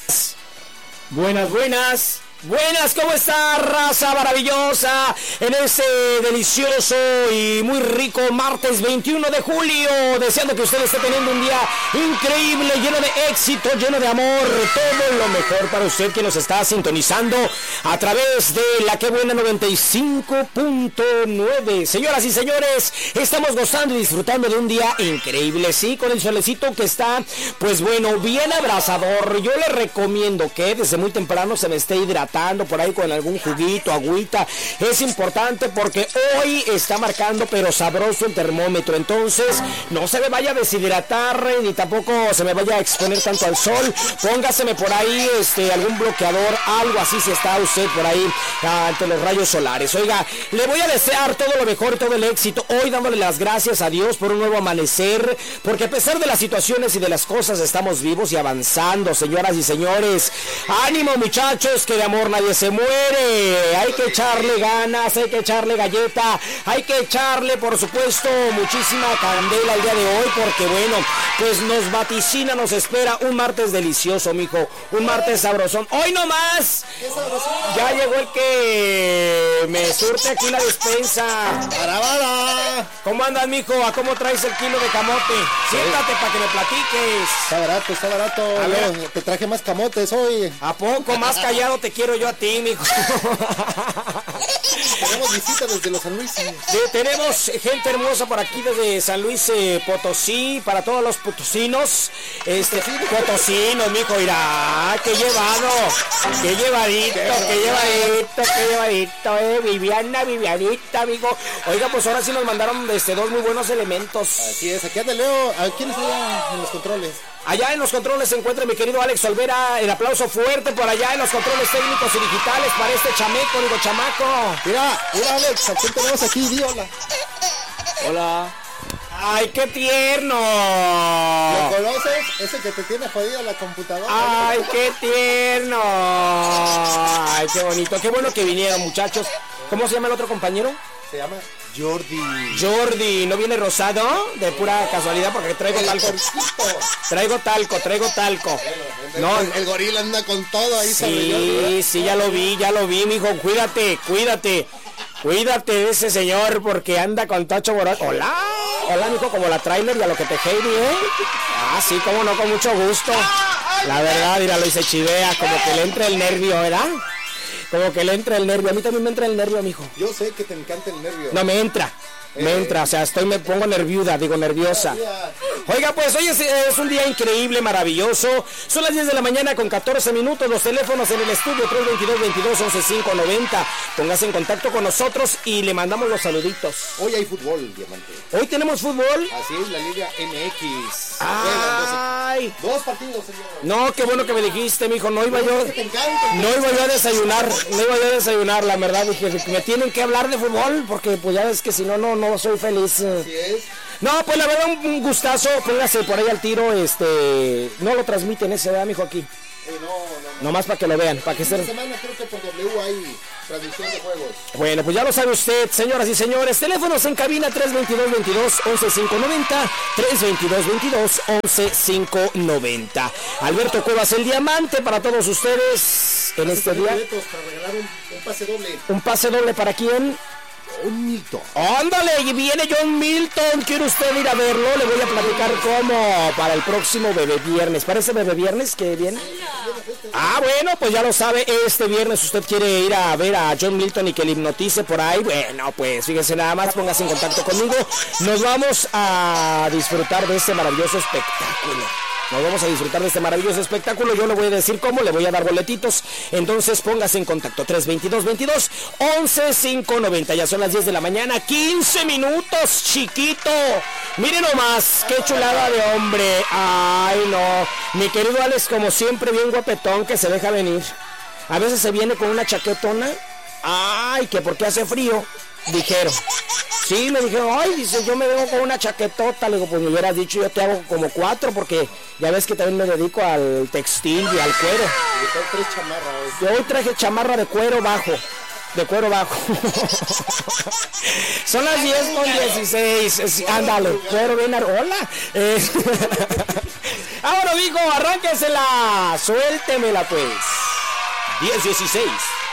Buenas, buenas. Buenas, ¿cómo está, raza maravillosa? En este delicioso y muy rico martes 21 de julio, deseando que usted esté teniendo un día increíble, lleno de éxito, lleno de amor, todo lo mejor para usted que nos está sintonizando a través de la Que Buena 95.9. Señoras y señores, estamos gozando y disfrutando de un día increíble, sí, con el solecito que está, pues bueno, bien abrasador. Yo le recomiendo que desde muy temprano se me esté hidratando por ahí con algún juguito, agüita. Es importante porque hoy está marcando pero sabroso el termómetro, entonces no se me vaya a deshidratar ni tampoco se me vaya a exponer tanto al sol. Póngaseme por ahí algún bloqueador, algo así si está usted por ahí ante los rayos solares. Oiga, le voy a desear todo lo mejor y todo el éxito hoy, dándole las gracias a Dios por un nuevo amanecer, porque a pesar de las situaciones y de las cosas estamos vivos y avanzando, señoras y señores. Ánimo, muchachos, que de amor nadie se muere. Hay que echarle ganas, hay que echarle galleta, hay que echarle, por supuesto, muchísima candela el día de hoy, porque bueno, pues nos vaticina, nos espera un martes delicioso, mijo, un martes sabrosón. Hoy no más. Ya llegó el que me surte aquí la despensa. ¿Cómo andas, mijo? ¿A cómo traes el kilo de camote? Siéntate para que me platiques. Está barato. A ver. Te traje más camotes hoy. ¿A poco? Más callado te quiero yo a ti, mijo. Tenemos visitas desde los San Luis. Tenemos gente hermosa por aquí desde San Luis Potosí, para todos los potosinos. Potosinos, mijo, irá, qué llevado, qué llevadito, Vivianita, amigo. Oiga, pues ahora sí nos mandaron dos muy buenos elementos. Así es, aquí anda Leo. ¿A quién está allá en los controles? Allá en los controles se encuentra mi querido Alex Olvera. El aplauso fuerte por allá en los controles técnicos y digitales para este chameco, digo chamaco. Mira, Alex, ¿a quién tenemos aquí? Di hola. Hola. ¡Ay, qué tierno! ¿Lo conoces? Ese que te tiene jodida la computadora. ¡Ay, qué tierno! ¡Ay, qué bonito! ¡Qué bueno que vinieron, muchachos! ¿Cómo se llama el otro compañero? Se llama Jordi. Jordi, ¿no viene rosado? De pura casualidad, porque traigo talco. Traigo talco. No, el gorila anda con todo ahí. Sí, ya lo vi, mijo. Cuídate de ese señor, porque anda con tacho borracho. Hola, mijo, como la trailer y a lo que te heavy, ¿eh? Ah, sí, cómo no, con mucho gusto. La verdad, míralo, y se chivea, como que le entra el nervio, ¿verdad? Como que le entra el nervio. A mí también me entra el nervio, mijo. Yo sé que te encanta el nervio. No, me entra, o sea, me pongo nerviosa. Oiga, pues hoy es un día increíble, maravilloso. Son las 10 de la mañana con 14 minutos. Los teléfonos en el estudio 322-22-11-590. Póngase en contacto con nosotros y le mandamos los saluditos. Hoy hay fútbol, Diamante. ¿Hoy tenemos fútbol? Así es, la Liga MX. ¡Ay! Dos partidos, señor. No, qué bueno que me dijiste, mijo. No iba yo a desayunar, la verdad. Dije, me tienen que hablar de fútbol, porque pues ya ves que si no soy feliz. Así es. No, pues la verdad, un gustazo. Póngase por ahí al tiro. No lo transmiten ese, ¿verdad, mijo? Aquí. No. Nomás para que lo vean, para que esta semana creo que por W hay transmisión de juegos. Bueno, pues ya lo sabe usted, señoras y señores. Teléfonos en cabina 322-22-11-590, 322-22-11-590. Alberto Cuevas, el diamante para todos ustedes en este día. Para regalar un pase doble. ¿Un pase doble para quién? John Milton. ¡Ándale! Y viene John Milton. ¿Quiere usted ir a verlo? Le voy a platicar cómo para el próximo Bebé Viernes. ¿Para ese Bebé Viernes que viene? Ah, bueno, pues ya lo sabe. Este viernes usted quiere ir a ver a John Milton y que le hipnotice por ahí. Bueno, pues fíjese nada más. Póngase en contacto conmigo. Nos vamos a disfrutar de este maravilloso espectáculo. Yo le voy a decir cómo, le voy a dar boletitos. Entonces póngase en contacto 322-22-11-590. Ya son las 10 de la mañana, 15 minutos, chiquito. Miren nomás, qué chulada de hombre. Ay, no. Mi querido Alex, como siempre, bien guapetón, que se deja venir. A veces se viene con una chaquetona. Ay, que porque hace frío. Dijeron. Sí, me dijeron, ay, dice, yo me vengo con una chaquetota. Le digo, pues me hubieras dicho, yo te hago como 4, porque ya ves que también me dedico al textil y al cuero. Yo traje chamarra de cuero bajo. de cuero bajo. Son las 10:16. Ándale, cuero bien. Hola. Ahora, mijo, arránquesela. Suéltemela, pues. 10:16.